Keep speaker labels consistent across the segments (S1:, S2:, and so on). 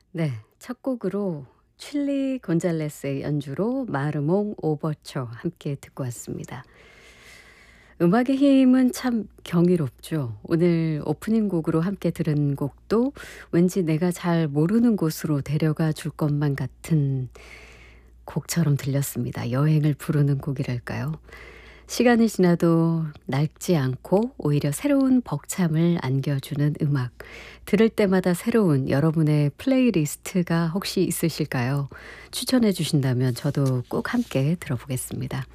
S1: 네. 첫 곡으로 칠리 곤잘레스의 연주로 마르몽 오버처 함께 듣고 왔습니다. 음악의 힘은 참 경이롭죠. 오늘 오프닝 곡으로 함께 들은 곡도 왠지 내가 잘 모르는 곳으로 데려가 줄 것만 같은 곡처럼 들렸습니다. 여행을 부르는 곡이랄까요? 시간이 지나도 낡지 않고 오히려 새로운 벅참을 안겨주는 음악. 들을 때마다 새로운 여러분의 플레이리스트가 혹시 있으실까요? 추천해 주신다면 저도 꼭 함께 들어보겠습니다.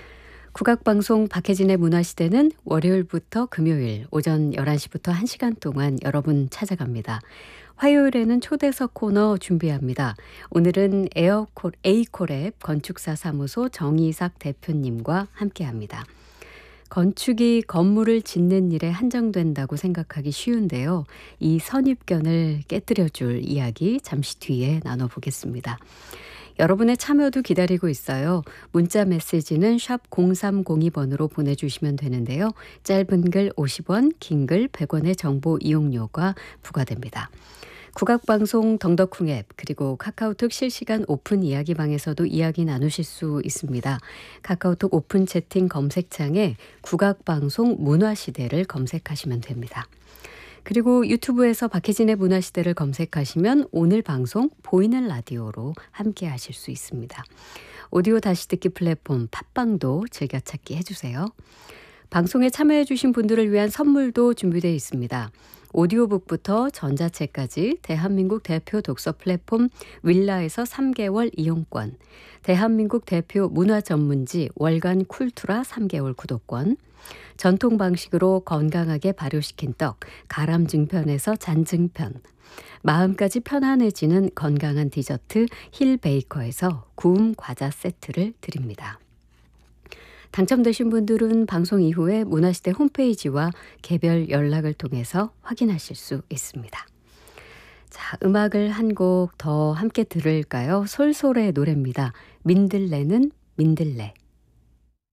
S1: 국악방송 박혜진의 문화시대는 월요일부터 금요일 오전 11시부터 1시간 동안 여러분 찾아갑니다. 화요일에는 초대석 코너 준비합니다. 오늘은 에이콜랩 건축사 사무소 정이삭 대표님과 함께합니다. 건축이 건물을 짓는 일에 한정된다고 생각하기 쉬운데요. 이 선입견을 깨뜨려줄 이야기 잠시 뒤에 나눠보겠습니다. 여러분의 참여도 기다리고 있어요. 문자 메시지는 샵 0302번으로 보내주시면 되는데요. 짧은 글 50원, 긴 글 100원의 정보 이용료가 부과됩니다. 국악방송 덩덕쿵 앱 그리고 카카오톡 실시간 오픈 이야기방에서도 이야기 나누실 수 있습니다. 카카오톡 오픈 채팅 검색창에 국악방송 문화시대를 검색하시면 됩니다. 그리고 유튜브에서 박혜진의 문화시대를 검색하시면 오늘 방송 보이는 라디오로 함께 하실 수 있습니다. 오디오 다시 듣기 플랫폼 팟빵도 즐겨찾기 해주세요. 방송에 참여해 주신 분들을 위한 선물도 준비되어 있습니다. 오디오북부터 전자책까지 대한민국 대표 독서 플랫폼 윌라에서 3개월 이용권, 대한민국 대표 문화 전문지 월간 쿨투라 3개월 구독권, 전통 방식으로 건강하게 발효시킨 떡 가람증편에서 잔증편, 마음까지 편안해지는 건강한 디저트 힐베이커에서 구움 과자 세트를 드립니다. 당첨되신 분들은 방송 이후에 문화시대 홈페이지와 개별 연락을 통해서 확인하실 수 있습니다. 자, 음악을 한 곡 더 함께 들을까요? 솔솔의 노래입니다. 민들레는 민들레.